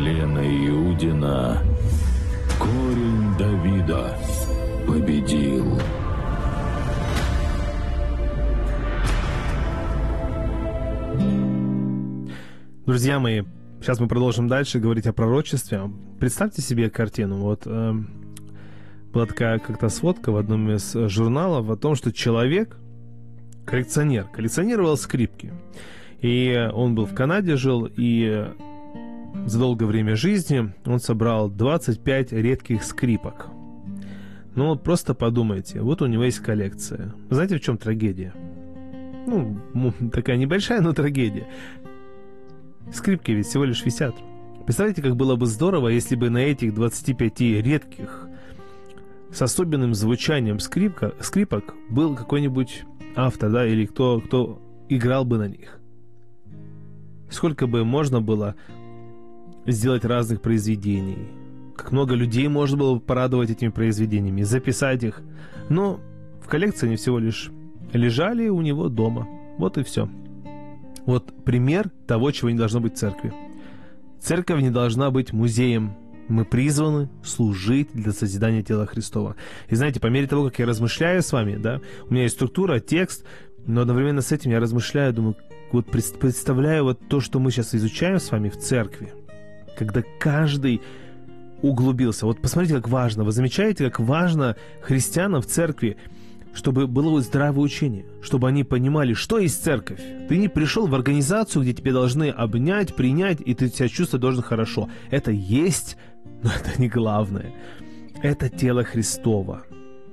колена Иудина, корень Давида, победил. Друзья мои, сейчас мы продолжим дальше говорить о пророчестве. Представьте себе картину. Вот была такая как-то сводка в одном из журналов о том, что человек, коллекционер, коллекционировал скрипки. И он был в Канаде, жил, и за долгое время жизни он собрал 25 редких скрипок. Ну вот просто подумайте, вот у него есть коллекция. Знаете, в чем трагедия? Ну, такая небольшая, но трагедия. Скрипки ведь всего лишь висят. Представляете, как было бы здорово, если бы на этих 25 редких с особенным звучанием скрипок был какой-нибудь автор, да, или кто играл бы на них. Сколько бы можно было сделать разных произведений. Как много людей можно было бы порадовать этими произведениями, записать их. Но в коллекции они всего лишь лежали у него дома. Вот и все. Вот пример того, чего не должно быть в церкви. Церковь не должна быть музеем. Мы призваны служить для созидания тела Христова. И знаете, по мере того, как я размышляю с вами, да, у меня есть структура, текст, но одновременно с этим я размышляю, думаю, вот представляю вот то, что мы сейчас изучаем с вами в церкви, когда каждый углубился. Вот посмотрите, как важно. Вы замечаете, как важно христианам в церкви, чтобы было здравое учение, чтобы они понимали, что есть церковь. Ты не пришел в организацию, где тебе должны обнять, принять, и ты себя чувствовать должен хорошо. Это есть, но это не главное. Это тело Христово.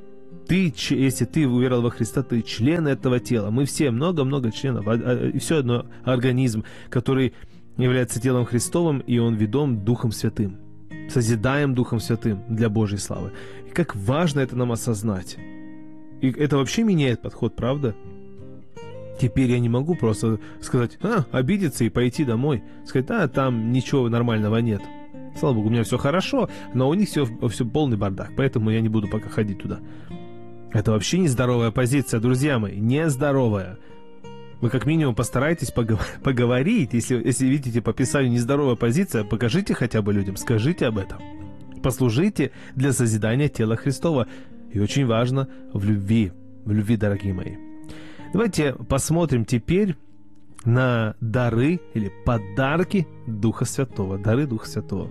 Если ты уверовал во Христа, ты член этого тела. Мы все, много-много членов, и все одно организм, который является телом Христовым, и он ведом Духом Святым. Созидаем Духом Святым для Божьей славы. И как важно это нам осознать. И это вообще меняет подход, правда? Теперь я не могу просто сказать, обидеться и пойти домой. Сказать, там ничего нормального нет. Слава Богу, у меня все хорошо, но у них все полный бардак, поэтому я не буду пока ходить туда. Это вообще нездоровая позиция, друзья мои, нездоровая. Вы как минимум постарайтесь поговорить, если видите по Писанию нездоровая позиция, покажите хотя бы людям, скажите об этом. Послужите для созидания тела Христова. И очень важно в любви, дорогие мои. Давайте посмотрим теперь на дары или подарки Духа Святого. Дары Духа Святого.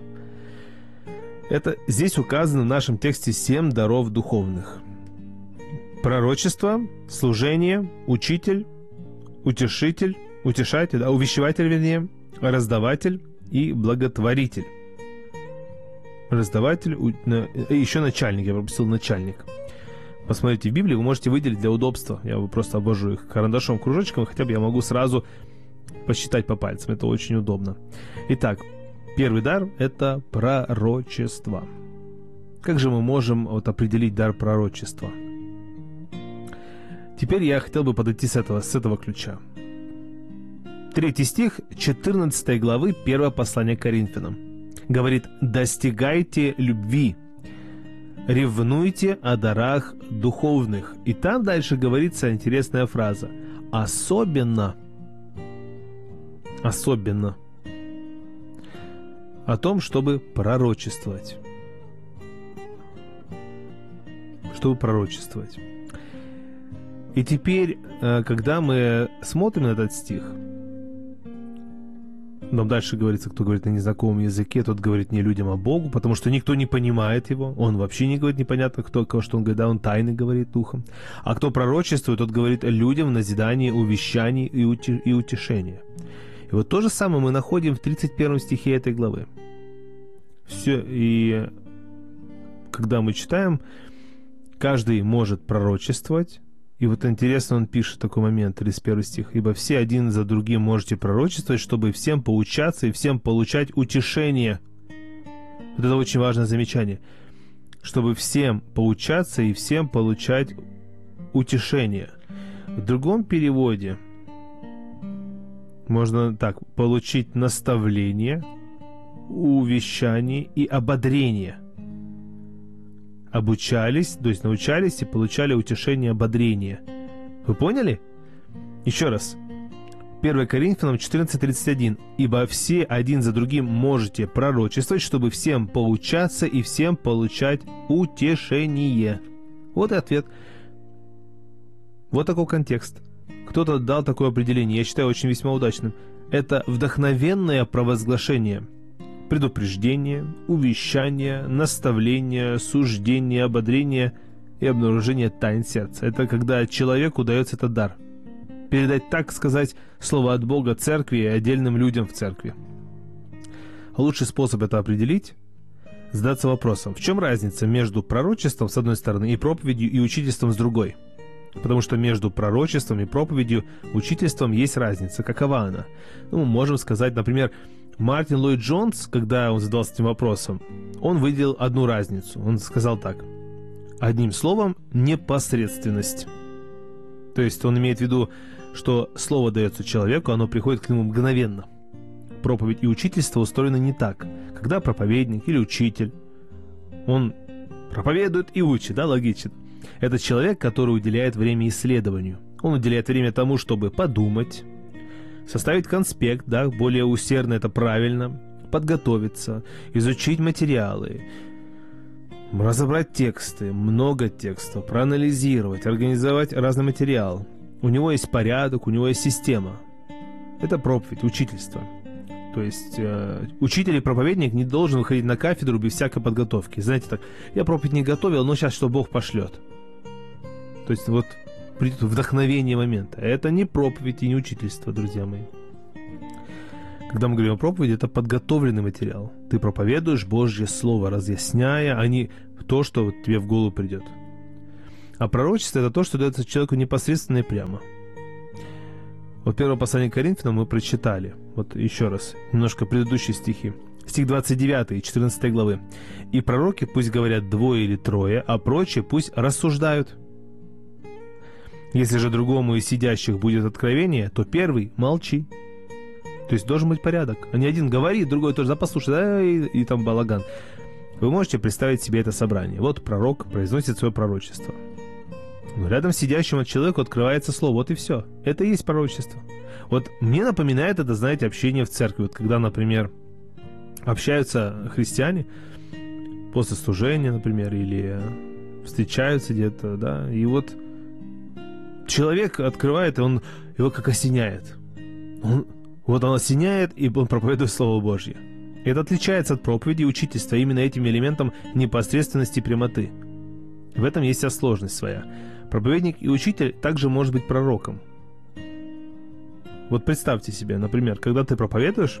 Это здесь указано в нашем тексте 7 даров духовных. Пророчество, служение, учитель, утешитель, увещеватель, вернее, раздаватель и благотворитель. Раздаватель, еще начальник, я пропустил начальник. Посмотрите в Библии, вы можете выделить для удобства. Я просто обвожу их карандашом, кружочком, хотя бы я могу сразу посчитать по пальцам. Это очень удобно. Итак, первый дар – это пророчество. Как же мы можем определить дар пророчества? Теперь я хотел бы подойти с этого ключа. 3 стих 14 главы 1 послания к Коринфянам. Говорит, достигайте любви, ревнуйте о дарах духовных. И там дальше говорится интересная фраза. Особенно о том, чтобы пророчествовать. И теперь, когда мы смотрим на этот стих, нам дальше говорится, кто говорит на незнакомом языке, тот говорит не людям, а Богу, потому что никто не понимает его. Он вообще не говорит непонятно, что он говорит, да, он тайны говорит духом. А кто пророчествует, тот говорит людям в назидании, увещании и утешении. И вот то же самое мы находим в 31 стихе этой главы. Все, и когда мы читаем, каждый может пророчествовать. И вот интересно, он пишет такой момент, 31 стих. «Ибо все один за другим можете пророчествовать, чтобы всем поучаться и всем получать утешение». Вот это очень важное замечание. Чтобы всем поучаться и всем получать утешение. В другом переводе можно так: получить наставление, увещание и ободрение. Обучались, то есть научались и получали утешение, ободрение. Вы поняли? Еще раз. 1 Коринфянам 14:31. «Ибо все один за другим можете пророчествовать, чтобы всем поучаться и всем получать утешение». Вот и ответ. Вот такой контекст. Кто-то дал такое определение, я считаю очень весьма удачным. Это вдохновенное провозглашение, предупреждение, увещание, наставление, суждение, ободрение и обнаружение тайн сердца. Это когда человеку дается этот дар. Передать, так сказать, слово от Бога церкви и отдельным людям в церкви. Лучший способ это определить – задаться вопросом, в чем разница между пророчеством, с одной стороны, и проповедью и учительством, с другой. Потому что между пророчеством и проповедью, учительством есть разница. Какова она? Ну, можем сказать, например, Мартин Ллойд Джонс, когда он задался этим вопросом, он выделил одну разницу. Он сказал так. Одним словом, непосредственность. То есть он имеет в виду, что слово дается человеку, оно приходит к нему мгновенно. Проповедь и учительство устроены не так. Когда проповедник или учитель, он проповедует и учит, да, логично. Это человек, который уделяет время исследованию. Он уделяет время тому, чтобы подумать, составить конспект, да, более усердно это правильно, подготовиться, изучить материалы, разобрать тексты, много текстов, проанализировать, организовать разный материал. У него есть порядок, у него есть система. Это проповедь, учительство. То есть учитель и проповедник не должен выходить на кафедру без всякой подготовки. Знаете, так, я проповедь не готовил, но сейчас что Бог пошлет. То есть вот придет вдохновение момента. Это не проповедь и не учительство, друзья мои. Когда мы говорим о проповеди, это подготовленный материал. Ты проповедуешь Божье Слово, разъясняя, а не то, что вот тебе в голову придет. А пророчество – это то, что дается человеку непосредственно и прямо. Вот первое послание к Коринфянам мы прочитали. Вот еще раз, немножко предыдущие стихи. Стих 29, 14 главы. «И пророки пусть говорят 2 или 3, а прочие пусть рассуждают. Если же другому из сидящих будет откровение, то первый молчи». То есть должен быть порядок. А не один говорит, другой тоже, да послушай, да, и там балаган. Вы можете представить себе это собрание. Вот пророк произносит свое пророчество. Но рядом с сидящим человеку открывается слово. Вот и все. Это и есть пророчество. Вот мне напоминает это, знаете, общение в церкви. Вот когда, например, общаются христиане после служения, например, или встречаются где-то, да, и вот человек открывает, и он его как осеняет. Вот он осеняет, и он проповедует Слово Божье. И это отличается от проповеди и учительства именно этим элементом непосредственности и прямоты. В этом есть вся сложность своя. Проповедник и учитель также может быть пророком. Вот представьте себе, например, когда ты проповедуешь,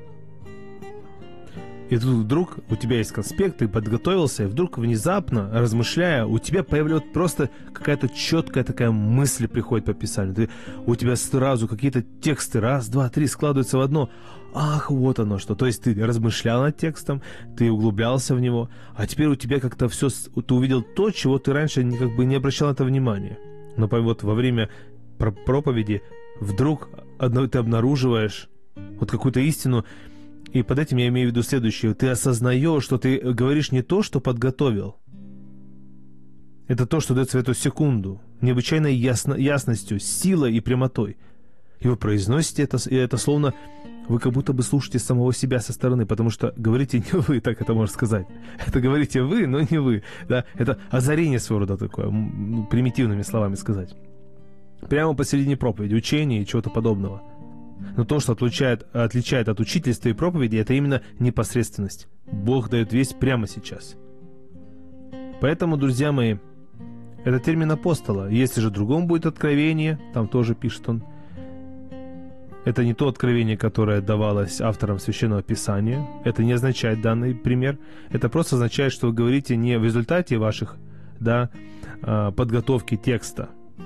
и тут вдруг у тебя есть конспект, ты подготовился, и вдруг внезапно, размышляя, у тебя появляется просто какая-то четкая такая мысль приходит по Писанию. У тебя сразу какие-то тексты, 1, 2, 3 складываются в одно. Ах, вот оно что. То есть ты размышлял над текстом, ты углублялся в него, а теперь у тебя как-то все, ты увидел то, чего ты раньше как бы не обращал на это внимания. Но вот во время проповеди вдруг ты обнаруживаешь вот какую-то истину. И под этим я имею в виду следующее. Ты осознаешь, что ты говоришь не то, что подготовил. Это то, что дается в эту секунду. Необычайной ясностью, силой и прямотой. И вы произносите это, и это словно вы как будто бы слушаете самого себя со стороны, потому что говорите не вы, так это можно сказать. Это говорите вы, но не вы. Да? Это озарение своего рода такое, примитивными словами сказать. Прямо посередине проповеди, учения и чего-то подобного. Но то, что отличает от учительства и проповеди, это именно непосредственность. Бог дает весть прямо сейчас. Поэтому, друзья мои, это термин апостола. Если же другому будет откровение, там тоже пишет он, это не то откровение, которое давалось авторам Священного Писания. Это не означает данный пример. Это просто означает, что вы говорите не в результате ваших подготовки текста,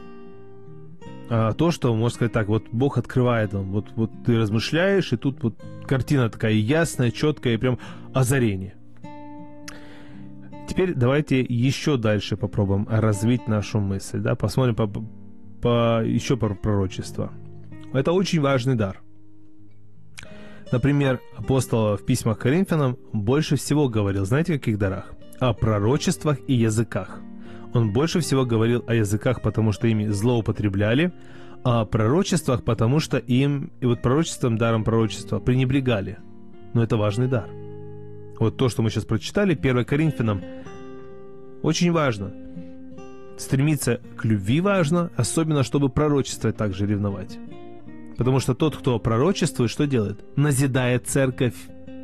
а то, что, можно сказать так, вот Бог открывает вам, вот ты размышляешь, и тут вот картина такая ясная, четкая, и прям озарение. Теперь давайте еще дальше попробуем развить нашу мысль, да, посмотрим еще про пророчество. Это очень важный дар. Например, апостол в письмах к Коринфянам больше всего говорил, знаете, о каких дарах? О пророчествах и языках. Он больше всего говорил о языках, потому что ими злоупотребляли, о пророчествах, потому что им, и вот пророчеством, даром пророчества пренебрегали. Но это важный дар. Вот то, что мы сейчас прочитали, 1 Коринфянам, очень важно. Стремиться к любви важно, особенно, чтобы пророчествовать также ревновать. Потому что тот, кто пророчествует, что делает? Назидает церковь.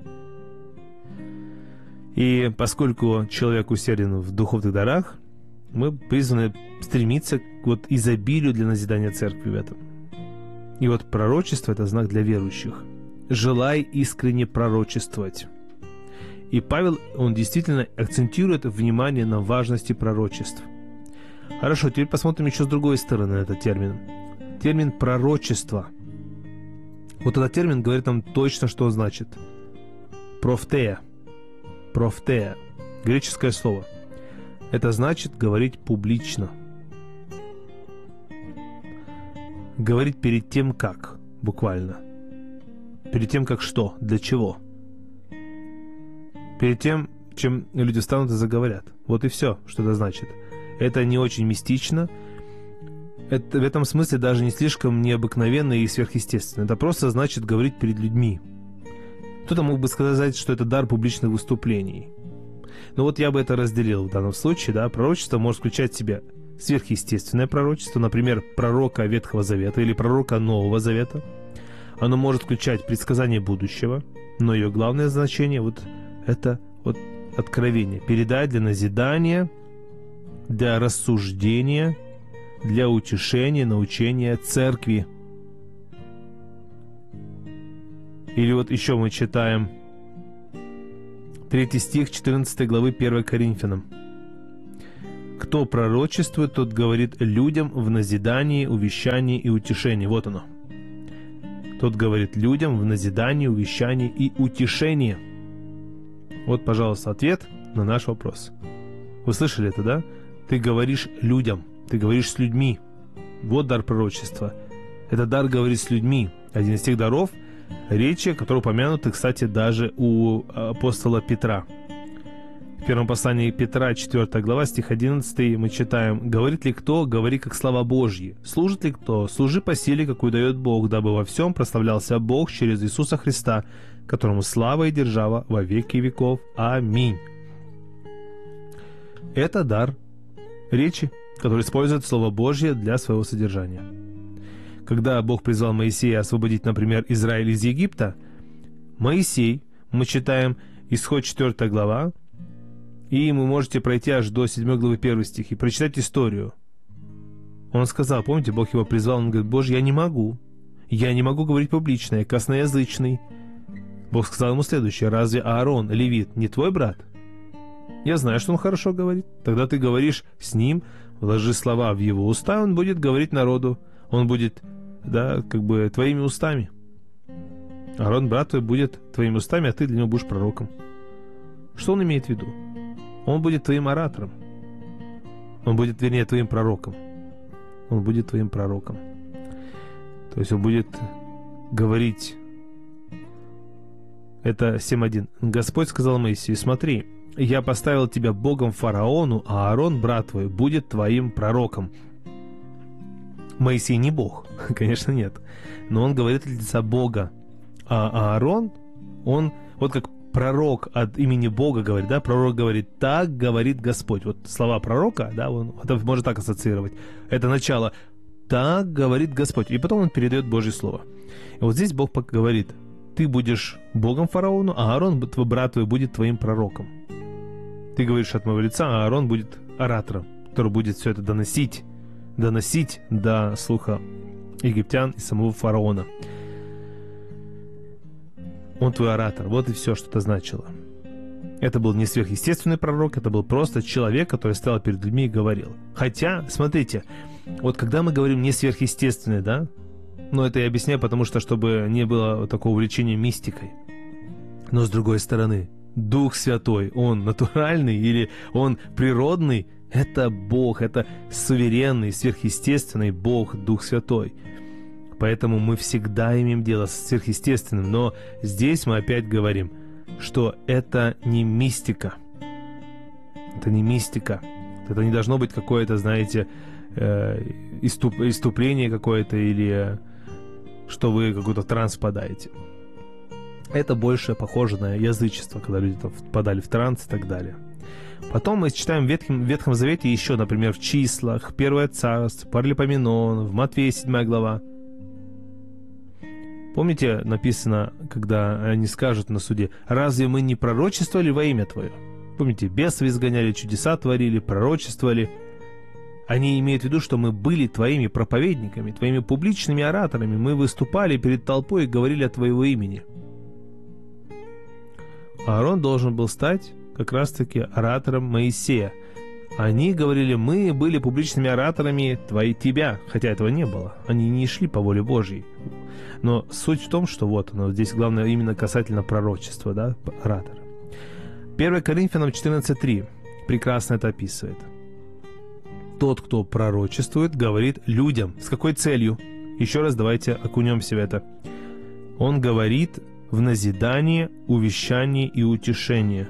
И поскольку человек усерден в духовных дарах, мы призваны стремиться к вот изобилию для назидания церкви в этом. И вот пророчество – это знак для верующих. Желай искренне пророчествовать. И Павел, он действительно акцентирует внимание на важности пророчеств. Хорошо, теперь посмотрим еще с другой стороны на этот термин. Термин «пророчество». Вот этот термин говорит нам точно, что он значит. Профтея. Профтея. Греческое слово. Это значит говорить публично. Говорить перед тем, как, буквально. Перед тем, как что, для чего. Перед тем, чем люди встанут и заговорят. Вот и все, что это значит. Это не очень мистично. Это в этом смысле даже не слишком необыкновенно и сверхъестественно. Это просто значит говорить перед людьми. Кто-то мог бы сказать, что это дар публичных выступлений. Но вот я бы это разделил в данном случае. Да? Пророчество может включать в себя сверхъестественное пророчество, например, пророка Ветхого Завета или пророка Нового Завета. Оно может включать предсказание будущего, но ее главное значение вот это вот откровение. Передать для назидания, для рассуждения, для утешения, научения церкви. Или вот еще мы читаем 3 стих 14 главы 1 Коринфянам. «Кто пророчествует, тот говорит людям в назидании, увещании и утешении». Вот оно. Тот говорит людям в назидании, увещании и утешении. Вот, пожалуйста, ответ на наш вопрос. Вы слышали это, да? Ты говоришь людям, ты говоришь с людьми. Вот дар пророчества. Это дар говорить с людьми. Один из тех даров речи, которые упомянуты, кстати, даже у апостола Петра. В первом послании Петра, 4 глава, стих 11, мы читаем: «Говорит ли кто, говори как слова Божьи. Служит ли кто, служи по силе, какую дает Бог, дабы во всем прославлялся Бог через Иисуса Христа, которому слава и держава во веки веков. Аминь». Это дар речи, который использует Слово Божье для своего содержания. Когда Бог призвал Моисея освободить, например, Израиль из Египта, Моисей, мы читаем Исход 4 глава, и вы можете пройти аж до 7 главы 1 стих и прочитать историю. Он сказал, помните, Бог его призвал, он говорит: «Боже, я не могу говорить публично, я косноязычный». Бог сказал ему следующее: «Разве Аарон, левит, не твой брат? Я знаю, что он хорошо говорит. Тогда ты говоришь с ним, вложи слова в его уста, он будет говорить народу. Он будет, да, как бы твоими устами. Аарон, брат твой, будет твоими устами, а ты для него будешь пророком». Что он имеет в виду? Он будет твоим оратором. Он будет, вернее, твоим пророком. Он будет твоим пророком. То есть он будет говорить. Это 7.1. «Господь сказал Моисею: смотри, я поставил тебя Богом фараону, а Аарон, брат твой, будет твоим пророком». Моисей не Бог, конечно, нет. Но он говорит от лица Бога. А Аарон, он вот как пророк от имени Бога говорит, да, пророк говорит: «Так говорит Господь». Вот слова пророка, да, он это может так ассоциировать. Это начало: «Так говорит Господь». И потом он передает Божье Слово. И вот здесь Бог говорит: ты будешь Богом фараону, а Аарон, твой брат твой, будет твоим пророком. Ты говоришь от моего лица, а Аарон будет оратором, который будет все это доносить до слуха египтян и самого фараона. Он твой оратор. Вот и все, что это значило. Это был не сверхъестественный пророк, это был просто человек, который стоял перед людьми и говорил. Хотя, смотрите, вот когда мы говорим не сверхъестественный, да, но это я объясняю, потому что, чтобы не было такого увлечения мистикой. Но с другой стороны, Дух Святой, Он натуральный или Он природный, это Бог, это суверенный, сверхъестественный Бог, Дух Святой. Поэтому мы всегда имеем дело с сверхъестественным. Но здесь мы опять говорим, что это не мистика. Это не мистика. Это не должно быть какое-то, знаете, иступление какое-то или что вы какой-то транс впадаете. Это больше похоже на язычество, когда люди впадали в транс и так далее. Потом мы читаем в Ветхом Завете еще, например, в Числах, Первое Царство, Паралипоменон, в Матфея 7 глава. Помните, написано, когда они скажут на суде: «Разве мы не пророчествовали во имя Твое?» Помните, бесов изгоняли, чудеса творили, пророчествовали. Они имеют в виду, что мы были Твоими проповедниками, Твоими публичными ораторами. Мы выступали перед толпой и говорили от Твоего имени. Аарон должен был стать как раз-таки оратором Моисея. Они говорили: мы были публичными ораторами Тебя, хотя этого не было. Они не шли по воле Божьей. Но суть в том, что вот оно, здесь главное именно касательно пророчества, да, оратора. 1 Коринфянам 14:3 прекрасно это описывает. Тот, кто пророчествует, говорит людям. С какой целью? Еще раз давайте окунемся в это. Он говорит в назидание, увещание и утешение.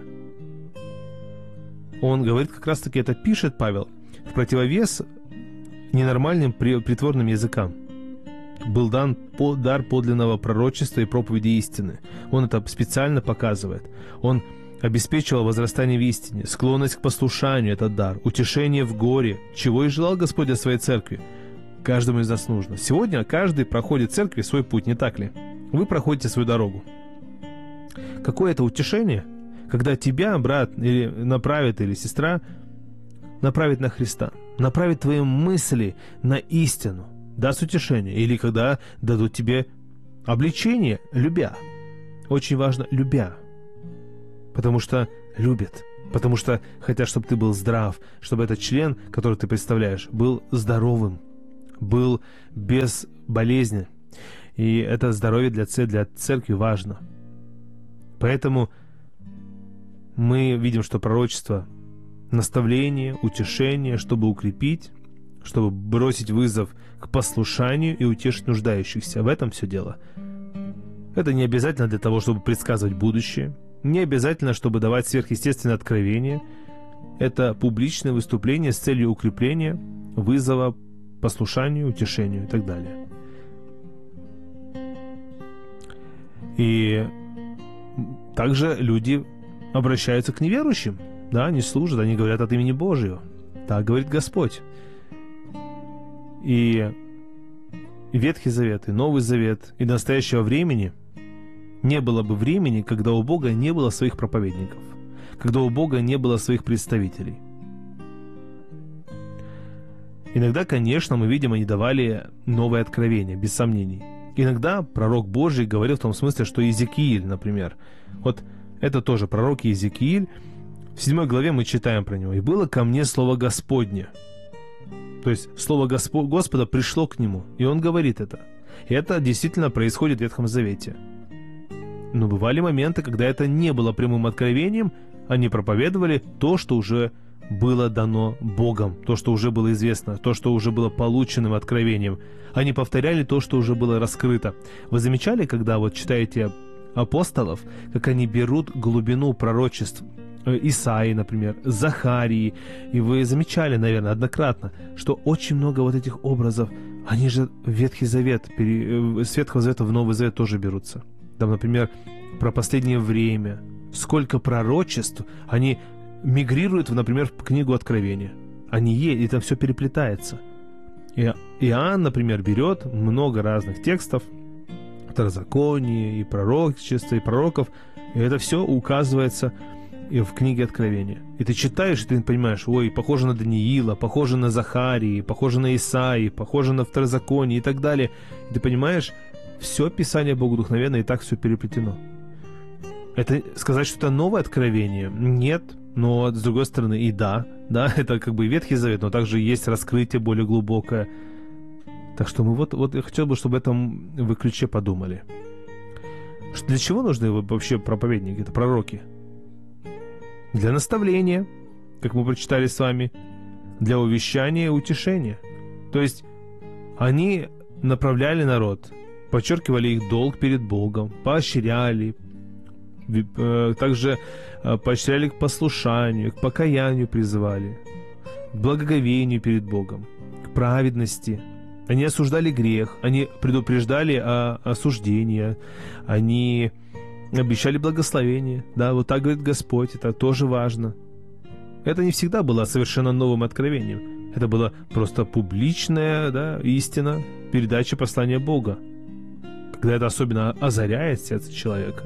Он говорит, как раз-таки это пишет Павел, в противовес ненормальным притворным языкам. Был дан дар подлинного пророчества и проповеди истины. Он это специально показывает. Он обеспечивал возрастание в истине, склонность к послушанию, этот дар, утешение в горе, чего и желал Господь от своей церкви. Каждому из нас нужно. Сегодня каждый проходит в церкви свой путь, не так ли? Вы проходите свою дорогу. Какое это утешение, когда тебя брат или направит, или сестра направит на Христа, направит твои мысли на истину, даст утешение, или когда дадут тебе обличение, любя. Очень важно, любя. Потому что любят. Потому что хотят, чтобы ты был здрав, чтобы этот член, который ты представляешь, был здоровым, был без болезни. И это здоровье для церкви важно. Поэтому мы видим, что пророчество — наставление, утешение, чтобы укрепить, чтобы бросить вызов к послушанию и утешить нуждающихся. В этом все дело. Это не обязательно для того, чтобы предсказывать будущее, не обязательно, чтобы давать сверхъестественное откровение. Это публичное выступление с целью укрепления, вызова, послушанию, утешению и так далее. И также люди обращаются к неверующим. Да, они служат, они говорят от имени Божьего. Так говорит Господь. И Ветхий Завет, и Новый Завет, и до настоящего времени не было бы времени, когда у Бога не было своих проповедников, когда у Бога не было своих представителей. Иногда, конечно, мы видим, они давали новые откровения, без сомнений. Иногда пророк Божий говорил в том смысле, что Иезекииль, например, вот это тоже пророк Иезекииль, в 7 главе мы читаем про него: «И было ко мне слово Господне». То есть слово Господа пришло к нему, и он говорит это. И это действительно происходит в Ветхом Завете. Но бывали моменты, когда это не было прямым откровением, они проповедовали то, что уже было дано Богом, то, что уже было известно, то, что уже было полученным откровением. Они повторяли то, что уже было раскрыто. Вы замечали, когда вот читаете апостолов, как они берут глубину пророчеств Исаии, например, Захарии, и вы замечали, наверное, однократно, что очень много вот этих образов, они же в Ветхий Завет, с Ветхого Завета в Новый Завет тоже берутся. Там, например, про последнее время, сколько пророчеств, они мигрируют, например, в книгу Откровения. Они и это все переплетается. И Иоанн, например, берет много разных текстов, Второзаконие, и пророчества, и пророков, и это все указывается и в книге Откровения. И ты читаешь, и ты понимаешь: ой, похоже на Даниила, похоже на Захарии, похоже на Исаии, похоже на Второзаконие и так далее. И ты понимаешь, все Писание богодухновенно, и так все переплетено. Это сказать, что это новое откровение? Нет. Но, с другой стороны, и да, это как бы Ветхий Завет, но также есть раскрытие более глубокое. Так что мы вот я хотел бы, чтобы этом вы ключе подумали. Для чего нужны вообще проповедники, это пророки? Для наставления, как мы прочитали с вами, для увещания и утешения. То есть они направляли народ, подчеркивали их долг перед Богом, поощряли, также поощряли к послушанию, к покаянию призывали, к благоговению перед Богом, к к праведности. Они осуждали грех, они предупреждали о осуждении, они обещали благословение. Да, вот так говорит Господь, это тоже важно. Это не всегда было совершенно новым откровением. Это была просто публичная, да, истина, передача послания Бога. Когда это особенно озаряет сердце человека.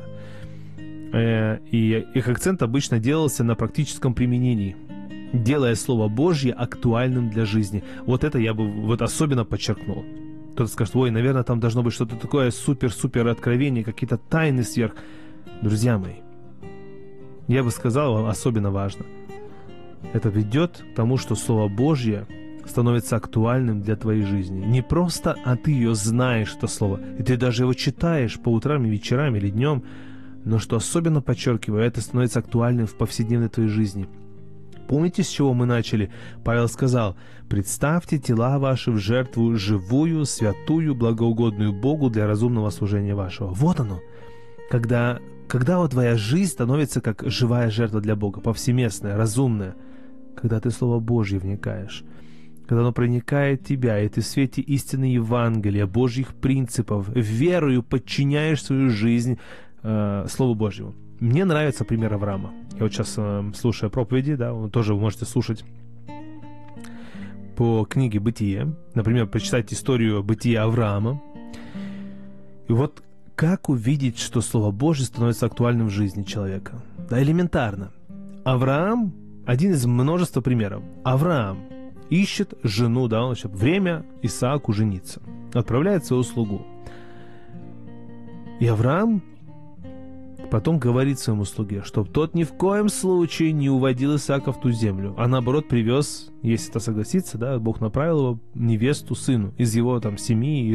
И их акцент обычно делался на практическом применении, делая Слово Божье актуальным для жизни. Вот это я бы вот особенно подчеркнул. Кто-то скажет: ой, наверное, там должно быть что-то такое супер-супер откровение, какие-то тайны сверх. Друзья мои, я бы сказал вам, особенно важно. Это ведет к тому, что Слово Божье становится актуальным для твоей жизни. Не просто, а ты ее знаешь, это Слово, и ты даже его читаешь по утрам и вечерам или днем, но что особенно подчеркиваю, это становится актуальным в повседневной твоей жизни. Помните, с чего мы начали? Павел сказал: «Представьте тела ваши в жертву живую, святую, благоугодную Богу для разумного служения вашего». Вот оно. Когда вот твоя жизнь становится как живая жертва для Бога, повсеместная, разумная, когда ты в Слово Божье вникаешь, когда оно проникает в тебя, и ты в свете истины Евангелия, Божьих принципов, верою подчиняешь свою жизнь Слову Божьему. Мне нравится пример Авраама. Я вот сейчас слушаю проповеди, да, тоже вы можете слушать по книге «Бытие». Например, почитать историю бытия Авраама. И вот как увидеть, что Слово Божье становится актуальным в жизни человека? Да, элементарно. Авраам – один из множества примеров. Авраам ищет жену, да, он ищет время Исааку жениться. Отправляет свою слугу. И Авраам потом говорит своему слуге, чтобы тот ни в коем случае не уводил Исаака в ту землю, а наоборот привез, если это согласится, да, Бог направил его, невесту сыну из его там семьи